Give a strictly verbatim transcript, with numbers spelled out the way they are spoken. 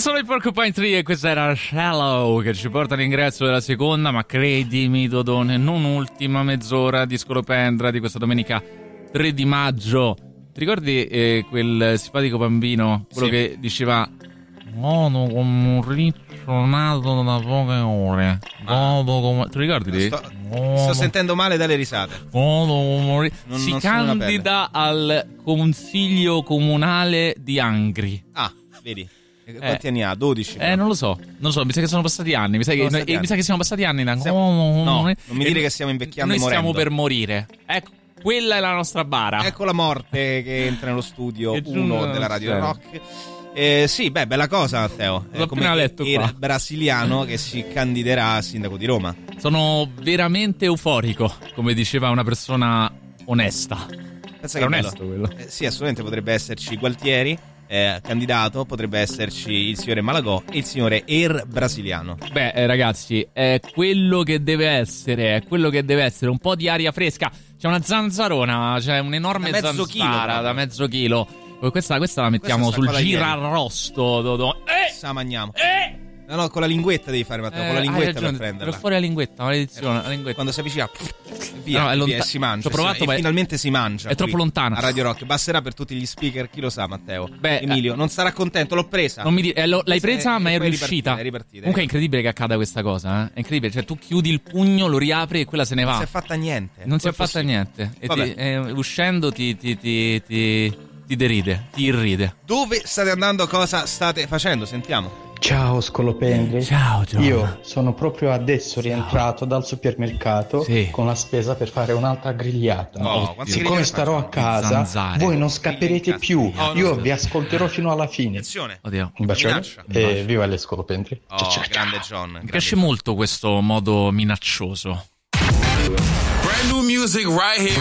sono i Porcupine Tree e questa era Shallow, che ci porta all'ingresso della seconda, ma credimi Dodone, non ultima mezz'ora di Scolopendra di questa domenica tre di maggio. Ti ricordi eh, quel simpatico bambino, quello sì, che diceva godo come un riccio nato da poche ore, godo come... Ti ricordi lì? Sto, sto sentendo male dalle risate. Godo come un... non, si non candida al consiglio comunale di Angri. Ah, vedi. Quanti eh, anni ha? dodici? Eh, non lo so, non lo so, mi sa che sono passati anni. Mi sa, che, passati eh, anni. mi sa che siamo passati anni. Da... Siamo... No, non mi dire che stiamo invecchiando e e morendo. Noi stiamo per morire. Ecco, quella è la nostra bara. Ecco la morte che entra nello studio Che uno della Radio c'è. Rock. Eh, sì, beh, bella cosa, Matteo. L'ho Eh, come appena letto il qua. brasiliano che si candiderà a sindaco di Roma. Sono veramente euforico, come diceva una persona onesta. Pensa È che onesto bello. quello. Eh, sì, assolutamente potrebbe esserci Gualtieri. Eh, candidato, potrebbe esserci il signore Malagò e il signore Air brasiliano. Beh, eh, ragazzi, è quello che deve essere, è quello che deve essere, un po' di aria fresca. C'è una zanzarona, c'è un'enorme Da mezzo zanzara chilo, da mezzo chilo. Questa, questa la mettiamo Questa sta sul qua da ieri. girarrosto. Do, do. Eh! Sa mangiamo. Eh! No, no, con la linguetta devi fare, Matteo, Eh, con la hai linguetta ragione, per prenderla. per fuori la linguetta, maledizione, la linguetta. Quando si avvicina, via, No, è via, lonta- e si mangia. Ci ho provato, e ma è- finalmente si mangia. è troppo qui, lontana. A Radio Rock, basterà per tutti gli speaker, chi lo sa, Matteo. Beh, Emilio, non sarà contento, l'ho presa. Non mi di- eh, lo- l'hai presa, Eh, ma e è poi è riuscita. ripartita, è ripartita, Comunque è è incredibile che accada questa cosa, eh? È incredibile, cioè tu chiudi il pugno, lo riapri e quella se ne va. Non si è fatta niente. Non si è Come fatta possibile? niente. E Vabbè. ti- eh, uscendo ti, ti, ti, ti, ti deride, ti irride. Dove state andando? Cosa state facendo? Sentiamo. Ciao Scolopendri. Ciao John. Io sono proprio adesso rientrato dal supermercato Sì. con la spesa per fare un'altra grigliata. Oh, quanti Siccome griglie starò a facciamo? casa, Zanzare. voi non scapperete più. Oh, non Io so. vi ascolterò fino alla fine. Attenzione. Oddio. Un bacione Minaccia. e viva le Scolopendri. Oh, Ciao, ciao, ciao. grande John. Mi grande piace John. molto questo modo minaccioso. Brand new music right here.